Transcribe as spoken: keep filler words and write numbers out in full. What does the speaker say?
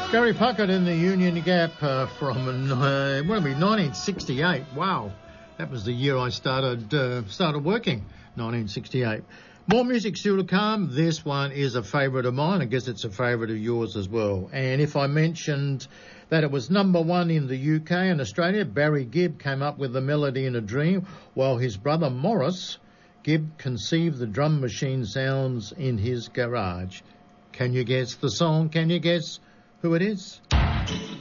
Gary Puckett in the Union Gap uh, from uh, what be nineteen sixty-eight. Wow, that was the year I started uh, started working. nineteen sixty-eight. More music still to come. This one is a favourite of mine. I guess it's a favourite of yours as well. And if I mentioned that it was number one in the U K and Australia, Barry Gibb came up with the melody in a dream, while his brother Morris Gibb conceived the drum machine sounds in his garage. Can you guess the song? Can you guess who it is?